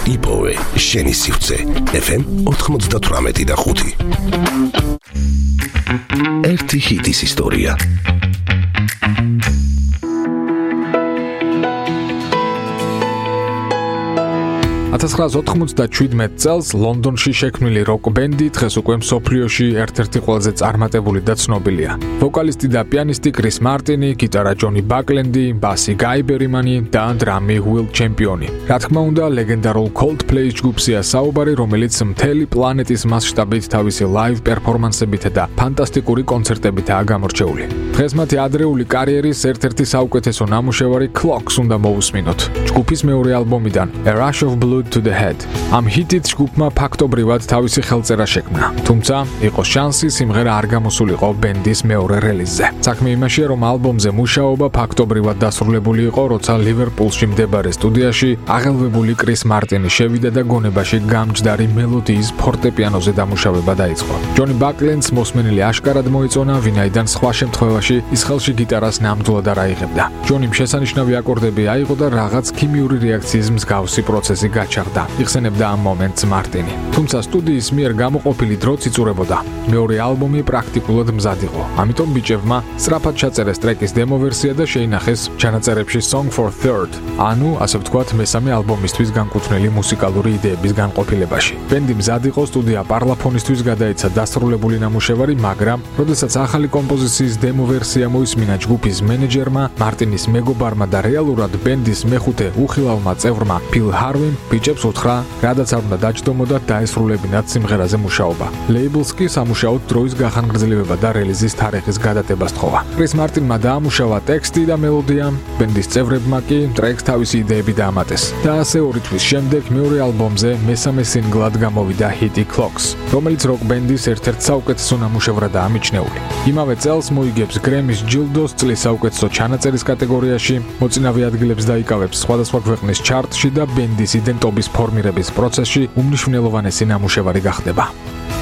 იპოვე შენი სივრცე. FM 98.5. ერთი ჰიტის ისტორია. 1997 წელს ლონდონში შექმნილი როკ ბენდი დღეს უკვე მსოფლიოში ერთ-ერთი ყველაზე წარმატებული და ცნობილია. ვოკალისტი და პიანისტი კრის მარტინი, გიტარა ჯონი ბაკლენდი, ბასი გაი ბერიმანი და დრამი უილ ჩემპიონი. რა თქმა უნდა, ლეგენდარულ Coldplay ჯგუფია საუბარი, რომელიც მთელი პლანეტის მასშტაბით თავისი ლაივ პერფორმანსებით და ფანტასტიკური კონცერტებითაა გამორჩეული. დღეს მათი ადრეული კარიერის ერთ-ერთი საუკეთესო ნამუშევარი Clocks უნდა მოусმინოთ. ჯგუფის მეორე ალბომიდან A Rush of Blood to the Head. ამ ჰიტით ჯგუფმა ფაქტობრივად თავისი ხელწერა შექმნა. თუმცა, იყო შანსი სიმღერა არ გამოსულიყო ბენდის მეორე რელიზზე. საქმე იმაშია, რომ ალბომზე მუშაობა ფაქტობრივად დასრულებული იყო, როცა ლივერპულში მდებარე სტუდიაში აღელვებული კრის მარტინი შევიდა და გონებაში გამჯდარი მელოდიის ფორტეპიანოზე დამუშავება დაიწყო. ჯონი ბაკლენდს მოსმენილი აშკარად მოიწონა, ვინაიდან სხვა შემთხვევაში ის ხელში გიტარას ნამდვილად არ აიღებდა. ჯონიმ შესანიშნავი აკორდები აიღო და რაღაც ქიმიური რეაქციის მსგავსი პროცესი გაჩაღდა. იხსენებდა ამ მომენტს მარტინი. თუმცა სტუდიის მიერ გამოყოფილი დროც იწურებოდა. მეორე ალბომი პრაქტიკულად მზად იყო. ამიტომ ბიჭებმა სწრაფად ჩაწერეს ტრეკის დემო ვერსია და შეინახეს ჩანაწერებში Song for Third, ანუ ასე ვთქვათ, მესამე ალბომისთვის განკუთვნილი მუსიკალური იდეების განყოფილებაში. ბენდი მზად იყო სტუდია პარლაფონისთვის გადაეცა დასრულებული ნამუშევარი, მაგრამ როდესაც ახალი კომპოზიციის დემო ვერსია მოისმინა ჯგუფის მენეჯერმა, მარტინის მეგობარმა და რეალურად ბენდის მეხუთე უხილავმა წევრმა ფილ ჰარვიმ ბიჭებს უთხრა, რადაც არ უნდა დაჯდომოდათ დაესრულებინათ სიმღერაზე მუშაობა. ლეიბლს კი სამუშაოდ დროის გახანგრძლივება და რელიზის თარიღის გადატებას თხოვა. კრის მარტინმა დაამუშავა ტექსტი და მელოდია, ბენდის წევრებმა კი ტრეკს თავისი იდეები დაამატეს. და ასე 2 თვის შემდეგ მეორე ალბომზე მესამე სინგლად გამოვიდა ჰიტი Clocks, რომელიც როკ ბენდის ერთ-ერთ საუკეთესო ნამუშევრადაა მიჩნეული. იმავე წელს მოიგებს გრემის ჯილდოს წლის საუკეთესო ჩანაწერის კატეგორიაში, მოწინავე ადგილებს დაიკავებს სხვადასხვა ქვეყნის ჩარტში და ბენდის იდენტობის ფორმირების პროცესში უმნიშვნელოვანესი ნამუშევარი გახდება.